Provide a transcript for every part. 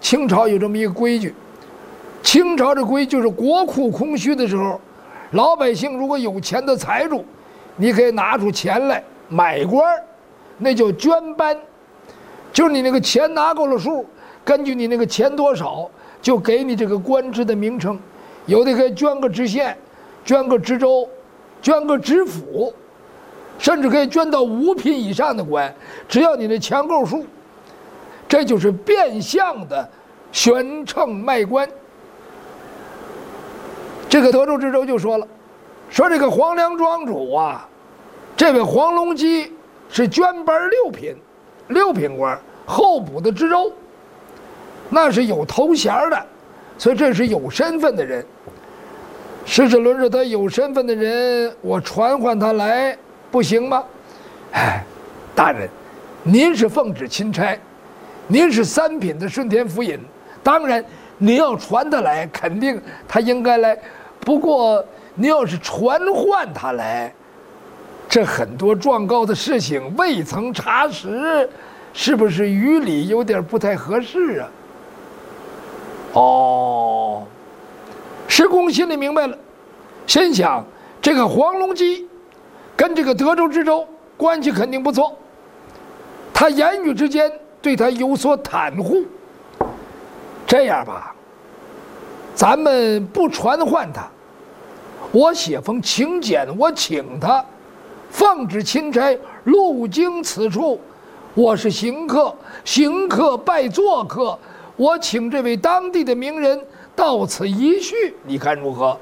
清朝有这么一个规矩，清朝的规矩就是国库空虚的时候，老百姓如果有钱的财主，你可以拿出钱来买官，那叫捐班，就是你那个钱拿够了数，根据你那个钱多少，就给你这个官职的名称，有的可以捐个知县，捐个知州，捐个知府，甚至可以捐到5品以上的官，只要你的钱够数，这就是变相的悬秤卖官。这个德州知州就说了，说这个黄梁庄主啊，这位黄龙基是捐班6品官，候补的知州，那是有头衔的，所以这是有身份的人。石齿轮说他有身份的人，我传唤他来不行吗？哎，大人，您是奉旨钦差，您是3品的顺天府尹，当然您要传他来，肯定他应该来。不过您要是传唤他来，这很多状告的事情未曾查实，是不是于理有点不太合适啊？哦，石公心里明白了，心想这个黄龙基跟这个德州知州关系肯定不错，他言语之间对他有所袒护。这样吧，咱们不传唤他，我写封请柬，我请他奉旨钦差路经此处，我是行客，行客拜做客，我请这位当地的名人到此一叙，你看如何？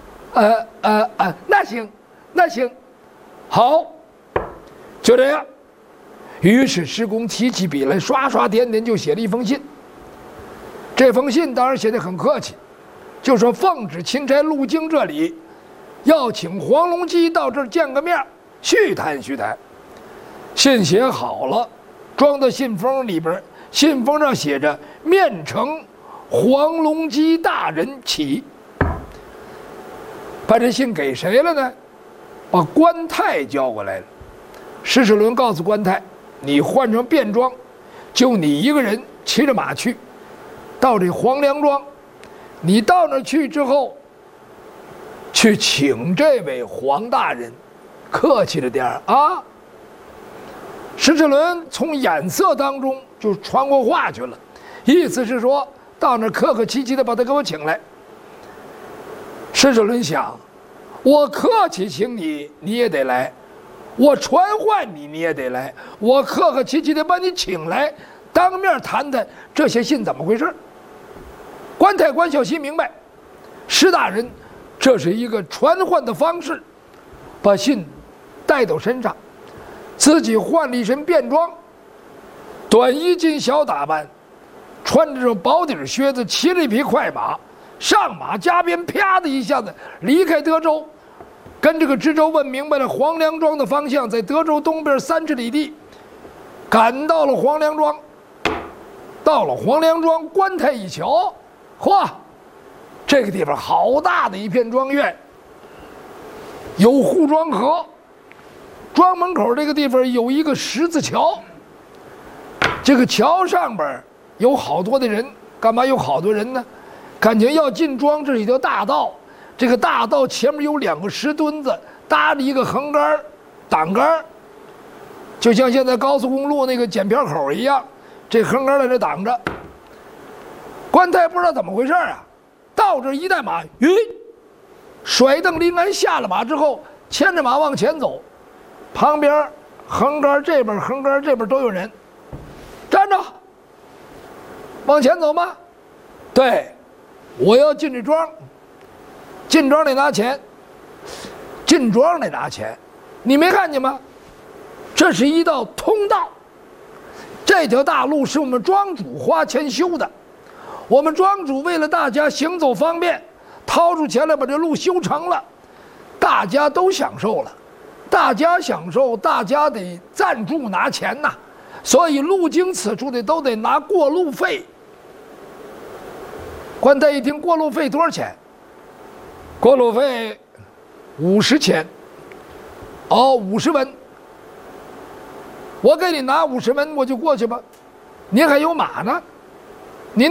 那行，那行，好，就这样。于是施公提起笔来，刷刷点点就写了一封信。这封信当然写得很客气，就说奉旨钦差路经这里，要请黄龙基到这儿见个面，叙谈叙谈。信写好了，装到信封里边，信封上写着“面呈黄龙基大人启”。把这信给谁了呢？把关泰叫过来了。石齿轮告诉关泰，你换成便装，就你一个人骑着马去，到这黄梁庄。你到那儿去之后，去请这位黄大人，客气着点啊。石齿轮从眼色当中就传过话去了，意思是说到那儿客客气气的把他给我请来。石齿轮想，我客气请你，你也得来；我传唤你，你也得来；我客客气气的把你请来，当面谈谈这些信怎么回事。关泰关小西明白，石大人这是一个传唤的方式，把信带到身上，自己换了一身便装，短衣襟小打扮，穿着这薄底靴子，骑了一匹快马，上马加鞭，啪的一下子离开德州，跟这个知州问明白了黄梁庄的方向，在德州东边30里地，赶到了黄梁庄。到了黄梁庄，关泰一瞧，嚯，这个地方好大的一片庄院，有护庄河，庄门口这个地方有一个十字桥，这个桥上边有好多的人，干嘛有好多人呢？感情要进庄，这是一条大道，这个大道前面有2个石墩子，搭着一个横杆挡杆，就像现在高速公路那个检票口一样，这横杆在这挡着。关泰不知道怎么回事啊，到这一带马，甩蹬临鞍，下了马之后，牵着马往前走，旁边横杆这边横杆这边都有人，站着，往前走吗？对，我要进这庄，进庄得拿钱，进庄得拿钱，你没看见吗？这是一道通道，这条大路是我们庄主花钱修的，我们庄主为了大家行走方便，掏出钱来把这路修成了，大家都享受了，大家享受，大家得赞助拿钱呐，所以路经此处的都得拿过路费。关泰一听过路费多少钱？过路费50钱。哦，50文。我给你拿50文，我就过去吧。您还有马呢，